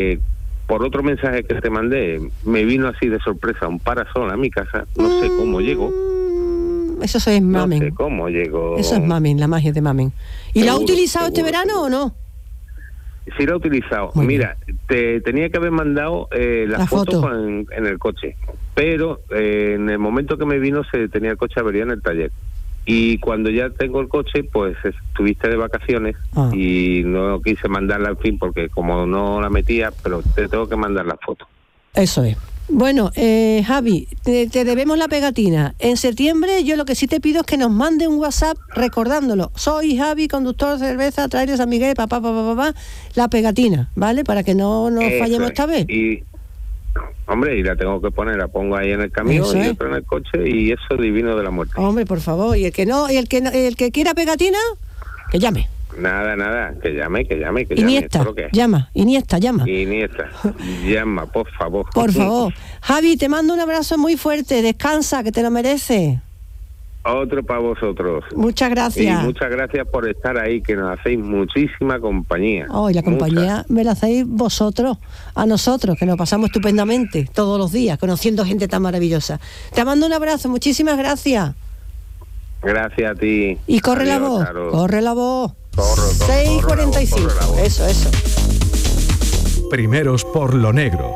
por otro mensaje que te mandé, me vino así de sorpresa un parasol a mi casa, no sé cómo llegó. Eso es mamen. No sé cómo llegó. Eso es mamen, la magia de mamen. ¿Y Seguro, lo ha utilizado este seguro. verano o no? Sí lo he utilizado. Muy Mira, te tenía que haber mandado la foto en el coche, pero en el momento que me vino se tenía el coche averiado en el taller. Y cuando ya tengo el coche, pues estuviste de vacaciones y no quise mandarla al fin porque como no la metía, pero te tengo que mandar la foto. Eso es. Bueno, Javi, te debemos la pegatina. En septiembre yo lo que sí te pido es que nos mande un WhatsApp recordándolo. Soy Javi, conductor de cerveza, Traer San Miguel, la pegatina, ¿vale? Para que no nos fallemos esta vez. Y, hombre, y la tengo que poner, la pongo ahí en el camión y otra en el coche y eso divino de la muerte. Hombre, por favor, y el que quiera pegatina, que llame. Nada, que llame. Iniesta, llama, Iniesta, llama. Llama, por favor. Por favor. Javi, te mando un abrazo muy fuerte, descansa, que te lo mereces. Otro para vosotros. Muchas gracias. Y muchas gracias por estar ahí, que nos hacéis muchísima compañía. Y la compañía me la hacéis vosotros, a nosotros, que nos pasamos estupendamente todos los días, conociendo gente tan maravillosa. Te mando un abrazo, muchísimas gracias. Gracias a ti. Y corre la voz, corre la voz. 6:45. Eso. Primeros por lo negro.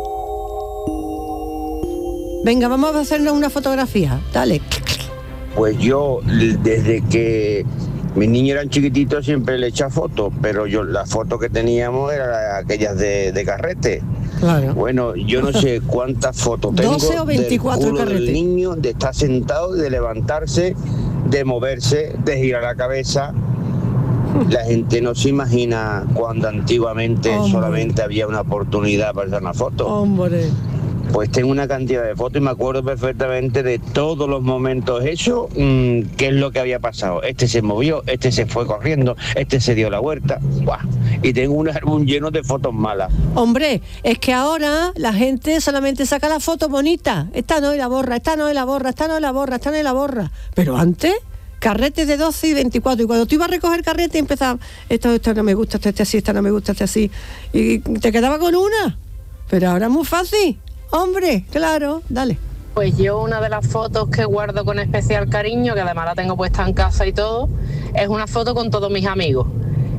Venga, vamos a hacernos una fotografía. Dale. Pues yo, desde que mis niños eran chiquititos, siempre le echa fotos, pero las fotos que teníamos eran aquellas de carrete. Claro. Bueno, yo no sé cuántas fotos tengo 12 o 24 del carrete. Del niño, de estar sentado, de levantarse, de moverse, de girar la cabeza. La gente no se imagina cuando antiguamente solamente había una oportunidad para hacer una foto. Hombre. Pues tengo una cantidad de fotos y me acuerdo perfectamente de todos los momentos hechos, qué es lo que había pasado. Este se movió, este se fue corriendo, este se dio la vuelta. ¡Buah! Y tengo un álbum lleno de fotos malas. Hombre, es que ahora la gente solamente saca la foto bonita. Esta no es la borra, esta no es la borra, esta no es la borra, esta no es la borra. Pero antes, carretes de 12 y 24. Y cuando tú ibas a recoger carrete empezaba, esto no me gusta, este así, esta no me gusta, este así. Y te quedaba con una. Pero ahora es muy fácil. Hombre, claro, dale. Pues yo una de las fotos que guardo con especial cariño, que además la tengo puesta en casa y todo, es una foto con todos mis amigos,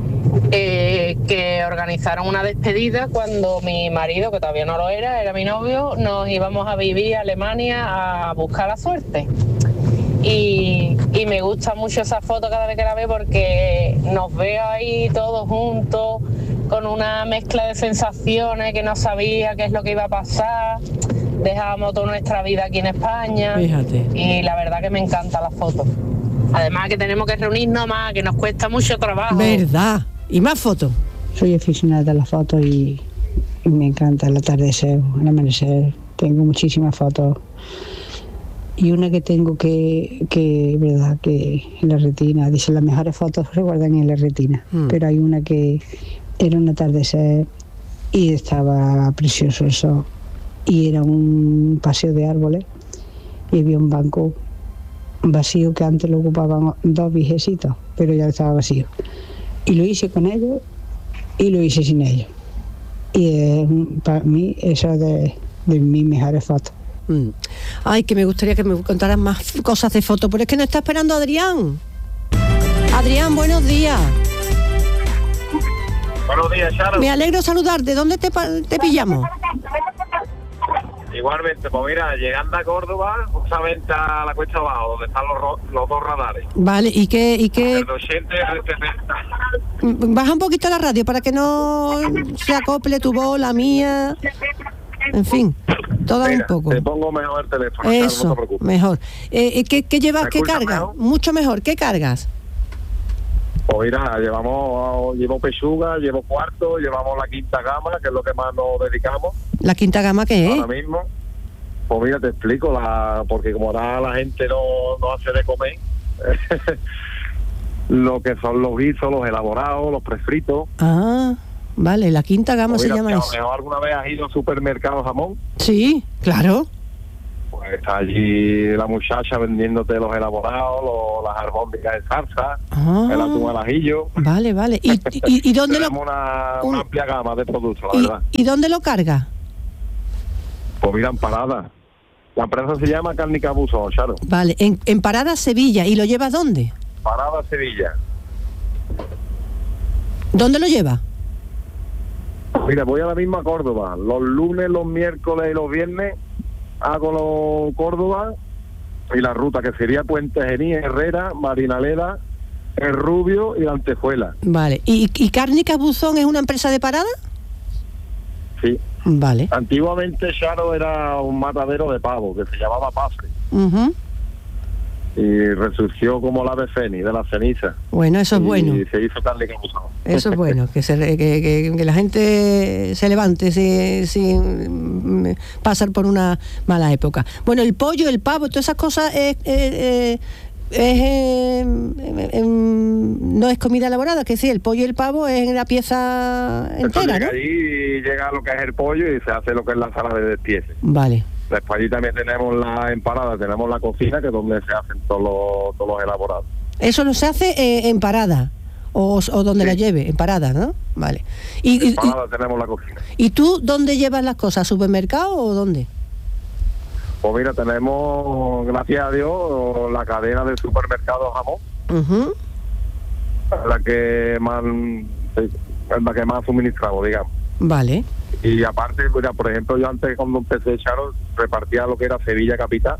que organizaron una despedida cuando mi marido, que todavía no lo era mi novio, nos íbamos a vivir a Alemania a buscar la suerte. Y me gusta mucho esa foto cada vez que la veo porque nos veo ahí todos juntos con una mezcla de sensaciones que no sabía qué es lo que iba a pasar. Dejábamos toda nuestra vida aquí en España. Fíjate. Y la verdad que me encanta la foto. Además que tenemos que reunirnos más, que nos cuesta mucho trabajo. ¿Verdad? ¿Y más fotos? Soy aficionada a las fotos y me encanta el atardecer, el amanecer. Tengo muchísimas fotos. Y una que tengo que verdad, que en la retina, dicen las mejores fotos se guardan en la retina, pero hay una que era un atardecer y estaba precioso el sol y era un paseo de árboles y había un banco vacío que antes lo ocupaban 2 viejecitos, pero ya estaba vacío. Y lo hice con ellos y lo hice sin ellos. Y para mí eso es de mis mejores fotos. Ay, que me gustaría que me contaras más cosas de fotos, pero es que no está esperando Adrián. Adrián, buenos días. Buenos días, Charo. Me alegro saludar. ¿De dónde te pillamos? Igualmente, pues mira, llegando a Córdoba, justamente a la cuesta abajo, donde están los 2 radares. Vale, ¿y qué? El 80 y el 70. Baja un poquito la radio para que no se acople tu voz, la mía. En fin, todo un poco. Te pongo mejor el teléfono. Eso, no te preocupes. mejor. ¿Qué llevas? ¿Qué cargas? Mejor? Mucho mejor. ¿Qué cargas? Pues mira, llevo pechuga, llevo cuarto, llevamos la quinta gama, que es lo que más nos dedicamos. ¿La quinta gama qué es? Ahora mismo. Pues mira, te explico, porque como ahora la gente no hace de comer, lo que son los guisos, los elaborados, los prefritos. Ah, vale, la quinta gama pues se llama eso. ¿Alguna vez has ido al supermercado jamón? Sí, claro. Pues está allí la muchacha vendiéndote los elaborados, las albóndigas en salsa, el atún al ajillo. Vale. ¿Y dónde tenemos una amplia gama de productos, la verdad. ¿Y dónde lo carga? Pues mira, en Parada. La empresa se llama Cárnica Buzón, Charo. Vale, en Parada, Sevilla. ¿Y lo llevas dónde? Parada, Sevilla. ¿Dónde lo lleva? Mira, voy a la misma Córdoba. Los lunes, los miércoles y los viernes hago los Córdoba y la ruta que sería Puente Genil, Herrera, Marinaleda, El Rubio y la Antejuela. Vale. ¿Y Cárnica Buzón es una empresa de Parada? Sí. Vale. Antiguamente Charo era un matadero de pavo que se llamaba Pafre. Y resurgió como la ave fénix de la ceniza. Bueno, eso es bueno. Y se hizo Cárnica Buzón. Eso es bueno, que la gente se levante sin pasar por una mala época. Bueno, el pollo, el pavo, todas esas cosas no es comida elaborada, que sí, el pollo y el pavo es en la pieza entera, ¿no? Ahí llega lo que es el pollo y se hace lo que es la sala de despiece. Vale. Después allí también tenemos la empanada, tenemos la cocina, que es donde se hacen todos los elaborados. Eso no se hace en Parada o donde la lleve, en Parada, ¿no? Vale. En Parada tenemos la cocina. ¿Y tú dónde llevas las cosas? ¿Supermercado o dónde? Pues mira, tenemos, gracias a Dios, la cadena de supermercados Jamón, la que más suministramos, digamos. Vale. Y aparte, mira, por ejemplo, yo antes cuando empecé, Charo, repartía lo que era Sevilla Capital,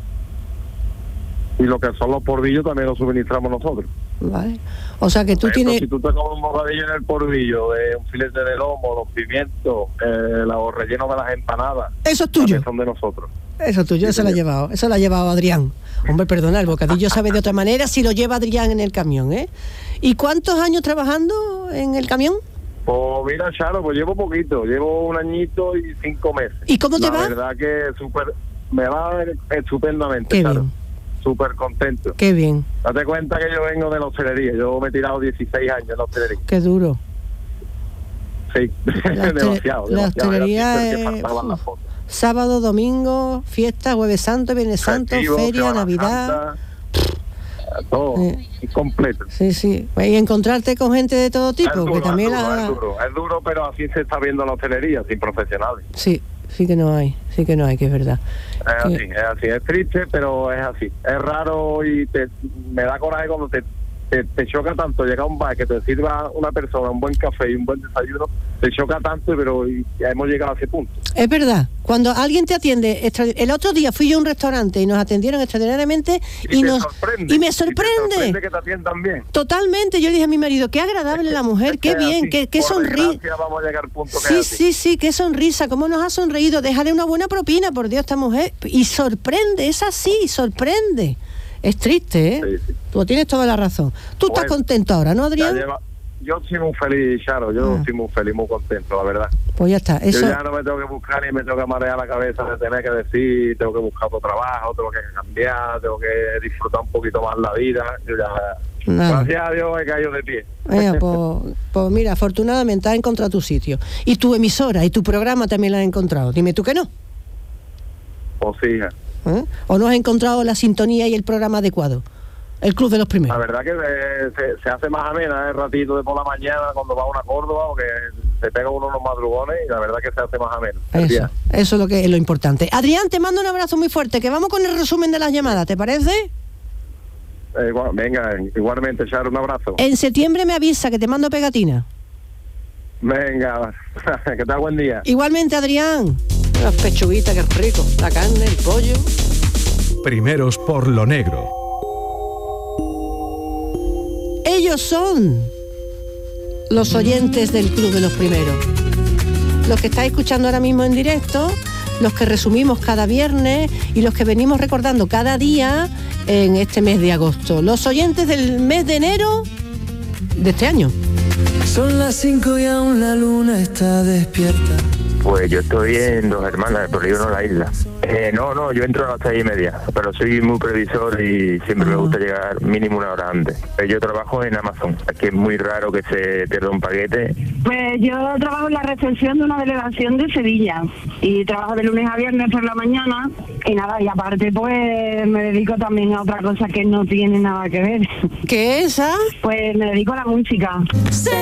y lo que son los porvillos también los suministramos nosotros. Vale. O sea que tú tienes... Si tú te comes un bocadillo en el porvillo, un filete de lomo, los pimientos, los rellenos de las empanadas... Eso es tuyo. Son de nosotros. Eso es tuyo, eso lo ha llevado Adrián. Hombre, perdona, el bocadillo sabe de otra manera si lo lleva Adrián en el camión, ¿eh? ¿Y cuántos años trabajando en el camión? Pues mira, Charo, pues llevo poquito, llevo 1 añito y 5 meses. ¿Y cómo te va? La verdad que me va estupendamente, Qué Charo. Bien. Súper contento. Qué bien. Date cuenta que yo vengo de la hostelería, yo me he tirado 16 años en la hostelería. Qué duro. Sí, demasiado. La hostelería es... sábado, domingo, fiesta, Jueves Santo, Viernes Santo, feria, Navidad... todo completo. Sí. Y encontrarte con gente de todo tipo, duro, que también es duro, pero así se está viendo la hostelería, sin profesionales. Sí que no hay, que es verdad. Es así, es triste, pero es así. Es raro y me da coraje cuando te choca tanto llegar a un bar que te sirva una persona un buen café y un buen desayuno, te choca tanto, pero ya hemos llegado a ese punto. Es verdad, cuando alguien te atiende, el otro día fui yo a un restaurante y nos atendieron extraordinariamente y me sorprende. Y te sorprende que te atiendan bien. Totalmente, yo le dije a mi marido, qué agradable la mujer, qué bien, qué sonrisa. Vamos a llegar al punto que sí, qué sonrisa, cómo nos ha sonreído, déjale una buena propina, por Dios, esta mujer. Y sorprende, es así, sorprende. Es triste, ¿eh? Sí. Tú tienes toda la razón. Tú estás contento ahora, ¿no, Adrián? Yo soy muy feliz, Charo. Yo estoy muy feliz, muy contento, la verdad. Pues ya está. Eso... Yo ya no me tengo que buscar ni me tengo que marear la cabeza de tener que decir, tengo que buscar otro trabajo, tengo que cambiar, tengo que disfrutar un poquito más la vida. Yo ya, gracias a Dios, he caído de pie. Pues mira, afortunadamente has encontrado tu sitio. Y tu emisora y tu programa también la has encontrado. Dime tú que no. Pues sí, ¿O no has encontrado la sintonía y el programa adecuado? El Club de los Primeros. La verdad que se hace más amena el ratito de por la mañana cuando va a una Córdoba o que se pega uno unos madrugones y la verdad que se hace más ameno. Eso es lo que es lo importante. Adrián, te mando un abrazo muy fuerte, que vamos con el resumen de las llamadas, ¿te parece? Venga, igualmente, Charo, un abrazo. En septiembre me avisa que te mando pegatina. Venga, que tal, buen día. Igualmente, Adrián. Las pechuguitas, qué rico. La carne, el pollo. Primeros por lo negro. Ellos son los oyentes del Club de los Primeros. Los que estáis escuchando ahora mismo en directo, los que resumimos cada viernes y los que venimos recordando cada día en este mes de agosto. Los oyentes del mes de enero de este año. Son las 5 y aún la luna está despierta. Pues yo estoy en Dos Hermanas, de Polígono La Isla. No, yo entro a las 6:30, pero soy muy previsor y siempre me gusta llegar mínimo una hora antes. Yo trabajo en Amazon, aquí es muy raro que se pierda un paquete. Pues yo trabajo en la recepción de una delegación de Sevilla y trabajo de lunes a viernes por la mañana y nada, y aparte pues me dedico también a otra cosa que no tiene nada que ver. ¿Qué es esa? Pues me dedico a la música.